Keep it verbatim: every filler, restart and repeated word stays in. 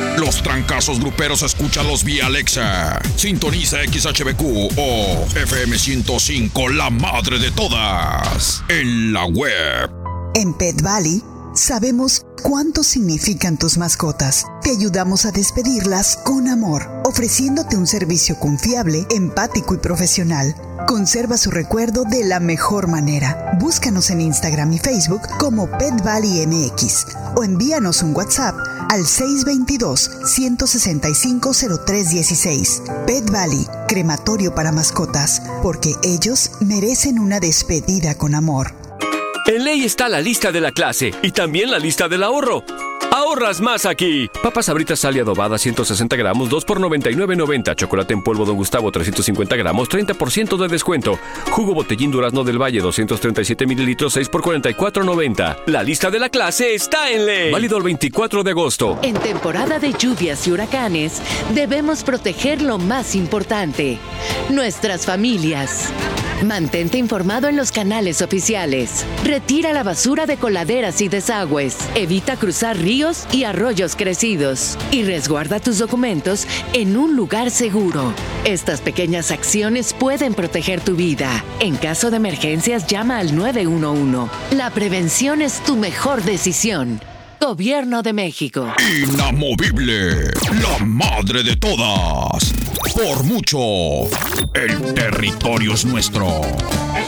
Los trancazos gruperos, escúchalos vía Alexa. Sintoniza X H B Q o F M ciento cinco, la madre de todas. En la web. En Pet Valley sabemos cuánto significan tus mascotas. Te ayudamos a despedirlas con amor, ofreciéndote un servicio confiable, empático y profesional. Conserva su recuerdo de la mejor manera. Búscanos en Instagram y Facebook como Pet Valley M X o envíanos un WhatsApp al seis dos dos, uno seis cinco, cero tres uno seis. Pet Valley, crematorio para mascotas, porque ellos merecen una despedida con amor. En Ley está la lista de la clase y también la lista del ahorro. ¡Ahorras más aquí! Papas Sabritas Sal y adobada ciento sesenta gramos, dos por noventa y nueve noventa. Chocolate en polvo Don Gustavo trescientos cincuenta gramos, treinta por ciento de descuento. Jugo Botellín Durazno del Valle doscientos treinta y siete mililitros, seis por cuarenta y cuatro noventa. La lista de la clase está en Ley. Válido el veinticuatro de agosto. En temporada de lluvias y huracanes, debemos proteger lo más importante: nuestras familias. Mantente informado en los canales oficiales. Retira la basura de coladeras y desagües. Evita cruzar ríos y arroyos crecidos. Y resguarda tus documentos en un lugar seguro. Estas pequeñas acciones pueden proteger tu vida. En caso de emergencias, llama al nueve uno uno. La prevención es tu mejor decisión. Gobierno de México. Inamovible, la madre de todas. Por mucho, el territorio es nuestro.